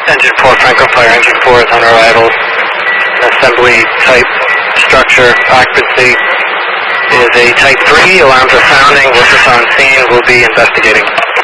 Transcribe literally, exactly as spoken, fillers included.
Engine four, Franklin Fire Engine four is on arrival. Assembly type structure occupancy is a type three. Alarms are sounding. Workers on scene will be investigating.